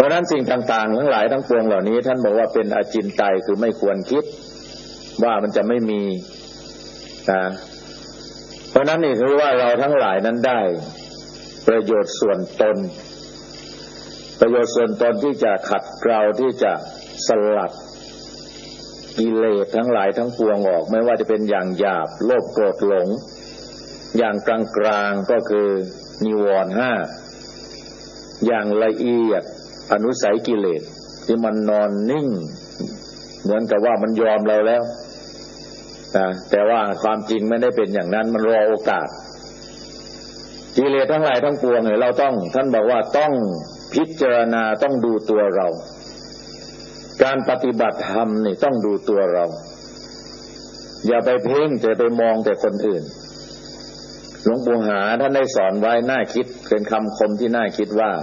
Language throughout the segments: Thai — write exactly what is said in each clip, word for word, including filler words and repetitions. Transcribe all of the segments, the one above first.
เพราะนั้นสิ่งต่างๆทั้งหลายทั้งปวงเหล่านี้ท่านบอกว่าเป็นอจินไตยคือไม่ควรคิดว่ามันจะไม่มีนะเพราะนั้นนี่ถือว่าเราทั้งหลายนั้นได้ประโยชน์ส่วนตนประโยชน์ส่วนตนที่จะขัดเกลาที่จะสลัดกิเลสทั้งหลายทั้งปวงออกไม่ว่าจะเป็นอย่างหยาบโลภโกรธหลงอย่างกลางๆก็คือนิวรณ์ห้าอย่างละเอียดอนุสัยกิเลสที่มันนอนนิ่งเหมือนกับว่ามันยอมเราแล้วนะแต่ว่าความจริงไม่ได้เป็นอย่างนั้นมันรอโอกาสกิเลสทั้งหลายทั้งปวงเนี่ยเราต้องท่านบอกว่าต้องพิจารณาต้องดูตัวเราการปฏิบัติธรรมนี่ต้องดูตัวเราอย่าไปเพ่งแต่ไปมองแต่คนอื่นหลวงปู่หาท่านได้สอนไว้น่าคิดเป็นคำคมที่น่าคิดว่า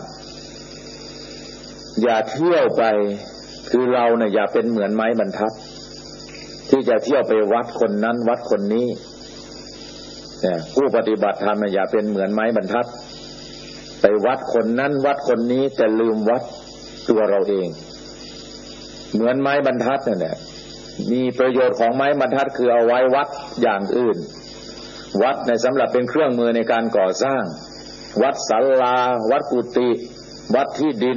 อย่าเที่ยวไปคือเราเนี่ยอย่าเป็นเหมือนไม้บรรทัดที่จะเที่ยวไปวัดคนนั้นวัดคนนี้เนี่ยผู้ปฏิบัติธรรมอย่าเป็นเหมือนไม้บรรทัดไปวัดคนนั้นวัดคนนี้แต่ลืมวัดตัวเราเองเหมือนไม้บรรทัดนั่นแหละมีประโยชน์ของไม้บรรทัดคือเอาไว้วัดอย่างอื่นวัดในสำหรับเป็นเครื่องมือในการก่อสร้างวัดศาลาวัดกุฏิวัดที่ดิน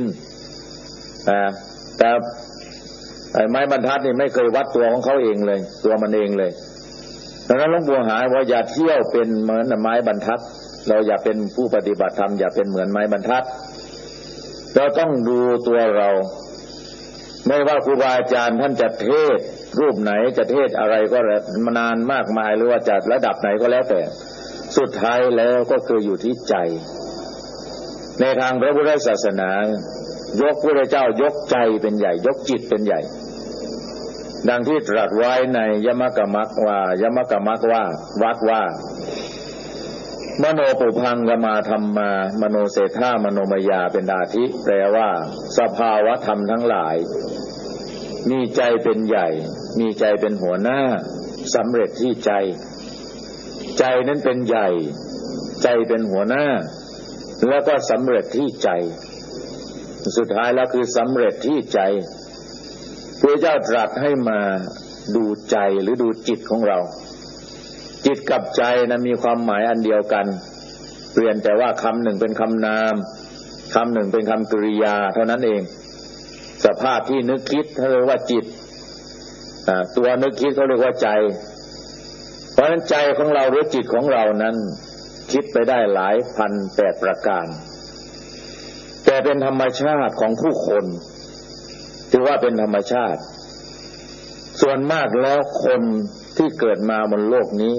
แต่ไอ้ไม้บรรทัดนี่ไม่เคยวัดตัวของเขาเองเลยตัวมันเองเลยดังนั้นหลวงปู่หาว่าอย่าเที่ยวเป็นเหมือนไม้บรรทัดเราอย่าเป็นผู้ปฏิบัติธรรมอย่าเป็นเหมือนไม้บรรทัดเราต้องดูตัวเราไม่ว่าครูบาอาจารย์ท่านจะเทศรูปไหนจะเทศอะไรก็มานานมากมายหรือว่าจะระดับไหนก็แล้วแต่สุดท้ายแล้วก็คืออยู่ที่ใจในทางพระพุทธศาสนายกพระเจ้ายกใจเป็นใหญ่ยกจิตเป็นใหญ่ดังที่ตรัสไว้ในยมกมรรคว่ายมกมรรคว่าวัดว่ามโนปุพังกมาธรรมามโนเศรษฐามโนมยาเป็นอาทิแปลว่าสภาวะธรรมทั้งหลายมีใจเป็นใหญ่มีใจเป็นหัวหน้าสำเร็จที่ใจใจนั้นเป็นใหญ่ใจเป็นหัวหน้าแล้วก็สำเร็จที่ใจสุดท้ายแล้วคือสำเร็จที่ใจพระเจ้าตรัสให้มาดูใจหรือดูจิตของเราจิตกับใจนั้นมีความหมายอันเดียวกันเปลี่ยนแต่ว่าคำหนึ่งเป็นคำนามคำหนึ่งเป็นคำกริยาเท่านั้นเองสภาพที่นึกคิดเขาเรียกว่าจิตตัวนึกคิดเขาเรียกว่าใจเพราะฉะนั้นใจของเราหรือจิตของเรานั้นคิดไปได้หลายพันแปดประการแต่เป็นธรรมชาติของผู้คนถือว่าเป็นธรรมชาติส่วนมากแล้วคนที่เกิดมาบนโลกนี้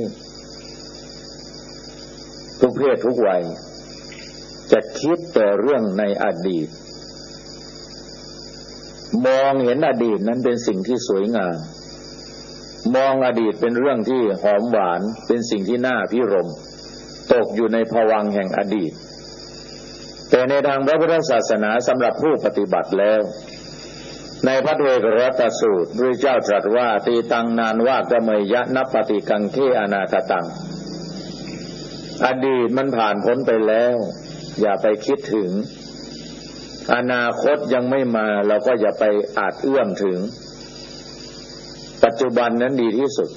ทุกเพศทุกวัยจะคิดแต่เรื่องในอดีตมองเห็นอดีตนั้นเป็นสิ่งที่สวยงามมองอดีตเป็นเรื่องที่หอมหวานเป็นสิ่งที่น่าพิรมย์ตกอยู่ในภวังค์แห่งอดีตแต่ในทางพระพุทธศาสนาสำหรับผู้ปฏิบัติแล้วในพระเทกรัตสูตรพระเจ้าตรัสว่าตีตังนานว่ากะเมยะนัปปฏิกังเขอนาคตังอดีตมันผ่านพ้นไปแล้วอย่าไปคิดถึงอนาคตยังไม่มาเราก็อย่าไปอาจเอื้อมถึงปัจจุบันนั้นดีที่สุด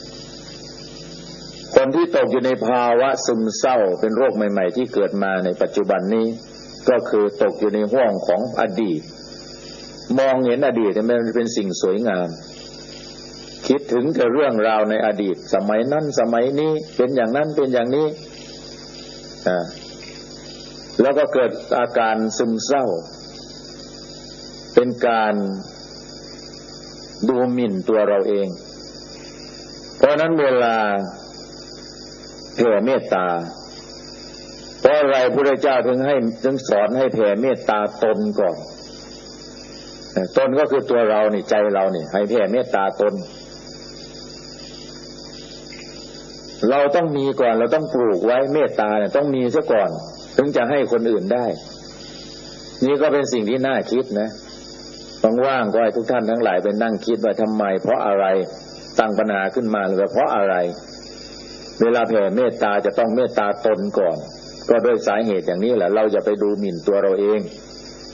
คนที่ตกอยู่ในภาวะซึมเศร้าเป็นโรคใหม่ๆที่เกิดมาในปัจจุบันนี้ก็คือตกอยู่ในห้วงของอดีตมองเห็นอดีตมันเป็นสิ่งสวยงามคิดถึงแต่เรื่องราวในอดีตสมัยนั้นสมัยนี้เป็นอย่างนั้นเป็นอย่างนี้อ่าแล้วก็เกิดอาการซึมเศร้าเป็นการดูหมิ่นตัวเราเองเพราะนั้นเวลาแผ่เมตตาเพราะอะไรพระเจ้าถึงให้ถึงสอนให้แผ่เมตตาตนก่อนตนก็คือตัวเรานี่ใจเรานี่ให้แผ่เมตตาตนเราต้องมีก่อนเราต้องปลูกไว้เมตตาเนี่ยต้องมีซะก่อนถึงจะให้คนอื่นได้นี่ก็เป็นสิ่งที่น่าคิดนะว่างๆก็ให้ทุกท่านทั้งหลายไปนั่งคิดว่าทำไมเพราะอะไรตั้งปัญหาขึ้นมาหรือเพราะอะไรเวลาแผ่เมตตาจะต้องเมตตาตนก่อนก็ด้วยสาเหตุอย่างนี้แหละเราจะไปดูหมิ่นตัวเราเอง